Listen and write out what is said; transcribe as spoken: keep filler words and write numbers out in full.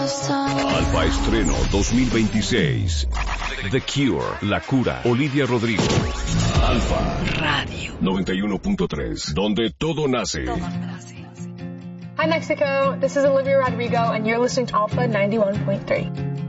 Alfa Estreno dos mil veintiséis. The Cure, La Cura, Olivia Rodrigo. Alfa Radio noventa y uno punto tres, donde todo nace. Hi Mexico, this is Olivia Rodrigo and you're listening to Alpha ninety-one point three.